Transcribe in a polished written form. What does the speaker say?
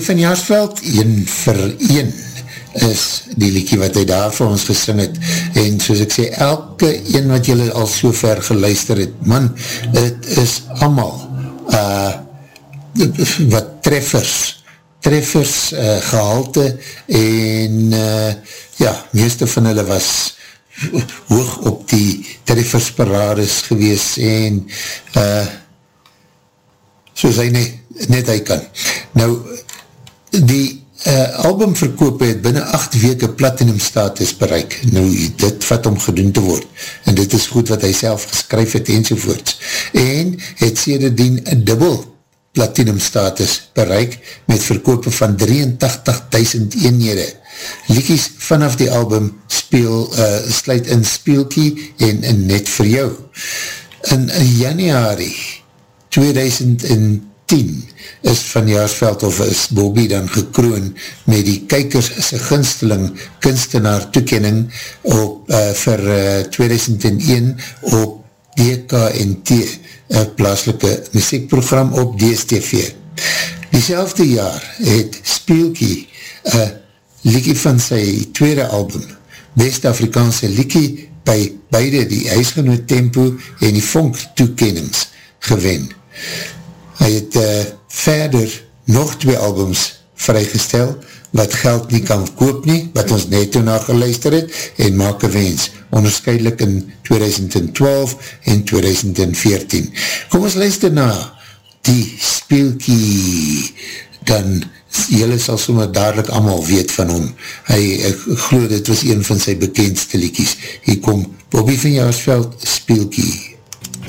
van Jaarsveld, 1 vir 1 is die liedjie wat hy daar vir ons gesing het, en soos ek sê, elke een wat julle al so ver geluister het, man, het is allemaal wat treffers gehalte, en ja, meeste van hulle was hoog op die treffersparades gewees, en soos hy net hy kan. Nou, die albumverkoop het binnen 8 weke platinum status bereik. Nou, dit vat om gedoen te word. En dit is goed wat hy self geskryf het enzovoorts. En het sedertdien een dubbel platinum status bereik met verkoop van 83.000 eenhede. Liedjies vanaf die album sluit in Speelkie en Net vir jou. In januari 2010 is Van Jaarsveld of is Bobby dan gekroon met die kykers sy gunsteling kunstenaar toekenning op, vir 2001 op DKNT, plaaslike muziekprogram op DSTV. Diezelfde jaar het Speelkie liedjie van sy tweede album, West-Afrikaanse liedjie by beide die Huisgenoot Tempo en die Vonk toekennings gewen. Hy het verder nog 2 albums vrygestel, wat geld nie kan koop nie, wat ons net toe na geluister het, en maak een wens, onderscheidelik in 2012 en 2014. Kom ons luister na die Speelkie, dan jylle sal sommer dadelijk allemaal weet van hom. Ek glo dit was een van sy bekendste liedjies. Hier kom Bobby van Jaarsveld, Speelkie.